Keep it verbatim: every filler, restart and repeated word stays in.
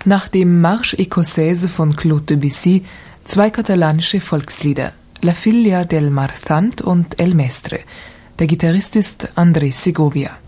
Nach dem Marche Écossaise von Claude Debussy zwei katalanische Volkslieder, La Figlia del Marthant und El Mestre. Der Gitarrist ist Andrés Segovia.